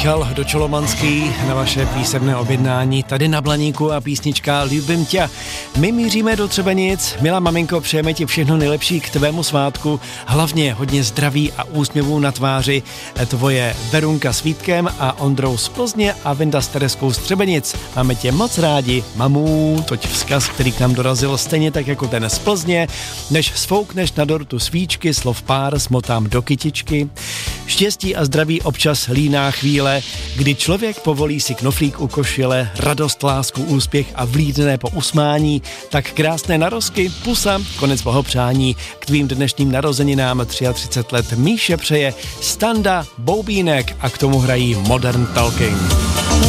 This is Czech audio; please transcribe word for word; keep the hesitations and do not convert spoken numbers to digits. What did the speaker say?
Michal Dočolomanský na vaše písemné objednání tady na Blaníku a písnička Ljubím tě. My míříme do Třebenic. Milá maminko, přejeme ti všechno nejlepší k tvému svátku. Hlavně hodně zdraví a úsměvů na tváři. Tvoje Verunka s Vítkem a Ondrou z Plzně a Vinda s Tereskou z Třebenic. Máme tě moc rádi, mamů, toť vzkaz, který k nám dorazil stejně tak jako ten z Plzně. Než sfoukneš na dortu svíčky, slov pár smotám do kytičky. Štěstí a zdraví občas líná chvíle, kdy člověk povolí si knoflík u košile, radost, lásku, úspěch a vlídné po usmání, tak krásné narozky, pusa, konec blahopřání k tvým dnešním narozeninám třicet tři let Míše přeje Standa Boubínek a k tomu hrají Modern Talking.